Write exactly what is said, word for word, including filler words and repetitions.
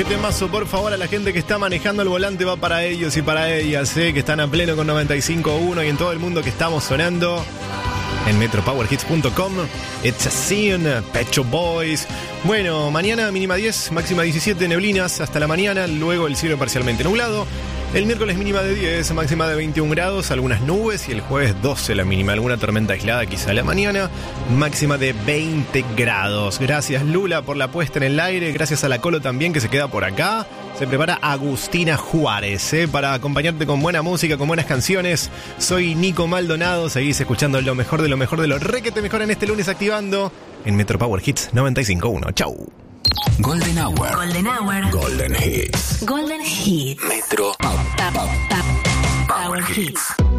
Qué temazo, por favor, a la gente que está manejando el volante va para ellos y para ellas, ¿eh? Que están a pleno con noventa y cinco punto uno y en todo el mundo que estamos sonando en metro power hits punto com. It's a Sin, Pet Shop Boys. Bueno, mañana mínima diez, máxima diecisiete, neblinas hasta la mañana, luego el cielo parcialmente nublado. El miércoles mínima de diez, máxima de veintiún grados, algunas nubes, y el jueves doce la mínima, alguna tormenta aislada quizá a la mañana, máxima de veinte grados. Gracias Lula por la puesta en el aire, gracias a la Colo también que se queda por acá. Se prepara Agustina Juárez, ¿eh? Para acompañarte con buena música, con buenas canciones. Soy Nico Maldonado, seguís escuchando lo mejor de lo mejor de lo requete mejor en este lunes activando en Metro Power Hits noventa y cinco punto uno. Chau. Golden Hour. Golden Hour. Golden Hits. Golden Hits. Metro Power Hits.